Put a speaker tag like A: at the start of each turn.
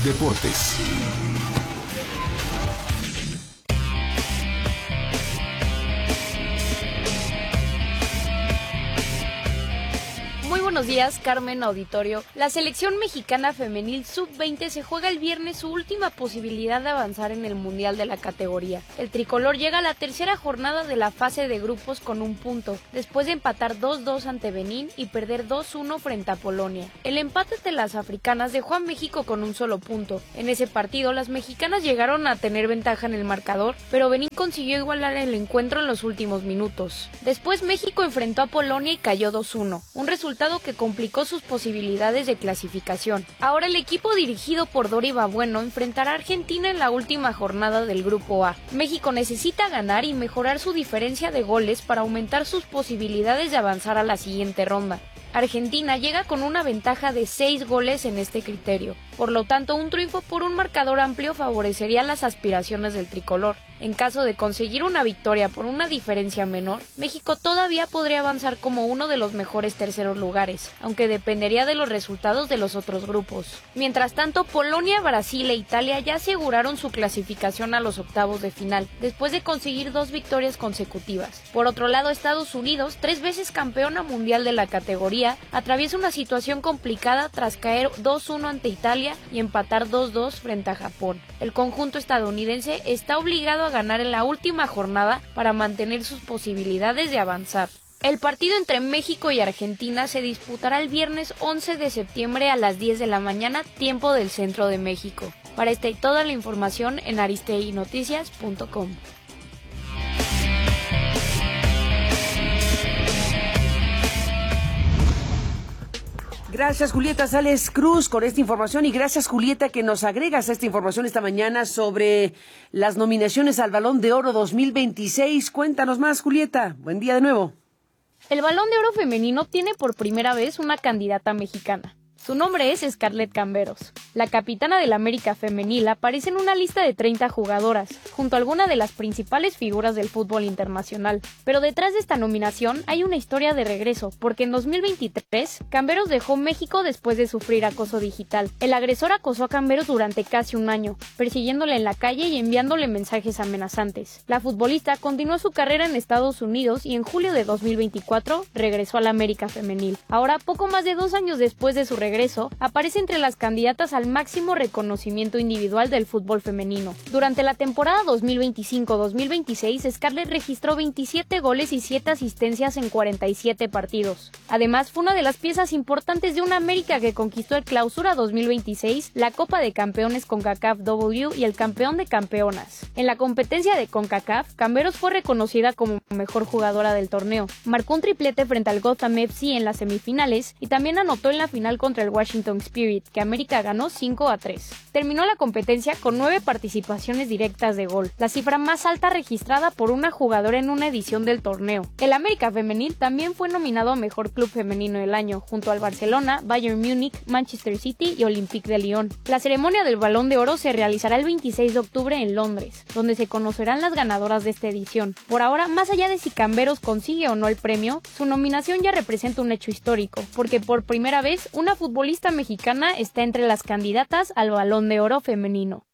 A: Deportes.
B: Buenos días, Carmen, auditorio. La selección mexicana femenil sub-20 se juega el viernes su última posibilidad de avanzar en el mundial de la categoría. El tricolor llega a la tercera jornada de la fase de grupos con un punto, después de empatar 2-2 ante Benín y perder 2-1 frente a Polonia. El empate de las africanas dejó a México con un solo punto. En ese partido, las mexicanas llegaron a tener ventaja en el marcador, pero Benín consiguió igualar el encuentro en los últimos minutos. Después, México enfrentó a Polonia y cayó 2-1, un resultado que complicó sus posibilidades de clasificación. Ahora el equipo dirigido por Doriva Bueno enfrentará a Argentina en la última jornada del Grupo A. México necesita ganar y mejorar su diferencia de goles para aumentar sus posibilidades de avanzar a la siguiente ronda. Argentina llega con una ventaja de 6 goles en este criterio. Por lo tanto, un triunfo por un marcador amplio favorecería las aspiraciones del tricolor. En caso de conseguir una victoria por una diferencia menor, México todavía podría avanzar como uno de los mejores terceros lugares, aunque dependería de los resultados de los otros grupos. Mientras tanto, Polonia, Brasil e Italia ya aseguraron su clasificación a los octavos de final, después de conseguir 2 victorias consecutivas. Por otro lado, Estados Unidos, 3 veces campeona mundial de la categoría, atraviesa una situación complicada tras caer 2-1 ante Italia y empatar 2-2 frente a Japón. El conjunto estadounidense está obligado a ganar en la última jornada para mantener sus posibilidades de avanzar. El partido entre México y Argentina se disputará el viernes 11 de septiembre a las 10 de la mañana, tiempo del centro de México. Para esta y toda la información en aristeguinoticias.com.
C: Gracias, Julieta Sales Cruz, con esta información, y gracias, Julieta, que nos agregas esta información esta mañana sobre las nominaciones al Balón de Oro 2026. Cuéntanos más, Julieta. Buen día de nuevo.
B: El Balón de Oro femenino tiene por primera vez una candidata mexicana. Su nombre es Scarlett Camberos. La capitana del América femenil aparece en una lista de 30 jugadoras, junto a algunas de las principales figuras del fútbol internacional. Pero detrás de esta nominación hay una historia de regreso, porque en 2023, Camberos dejó México después de sufrir acoso digital. El agresor acosó a Camberos durante casi un año, persiguiéndole en la calle y enviándole mensajes amenazantes. La futbolista continuó su carrera en Estados Unidos y en julio de 2024 regresó al América femenil. Ahora, poco más de 2 años después de su regreso, aparece entre las candidatas al máximo reconocimiento individual del fútbol femenino. Durante la temporada 2025-2026, Scarlett registró 27 goles y 7 asistencias en 47 partidos. Además, fue una de las piezas importantes de una América que conquistó el Clausura 2026, la Copa de Campeones CONCACAF W y el Campeón de Campeonas. En la competencia de CONCACAF, Camberos fue reconocida como mejor jugadora del torneo. Marcó un triplete frente al Gotham FC en las semifinales y también anotó en la final contra el Washington Spirit, que América ganó 5-3. Terminó la competencia con 9 participaciones directas de gol, la cifra más alta registrada por una jugadora en una edición del torneo. El América femenil también fue nominado a Mejor Club Femenino del Año, junto al Barcelona, Bayern Múnich, Manchester City y Olympique de Lyon. La ceremonia del Balón de Oro se realizará el 26 de octubre en Londres, donde se conocerán las ganadoras de esta edición. Por ahora, más allá de si Camberos consigue o no el premio, su nominación ya representa un hecho histórico, porque por primera vez una futbolista mexicana está entre las candidatas al Balón de Oro femenino.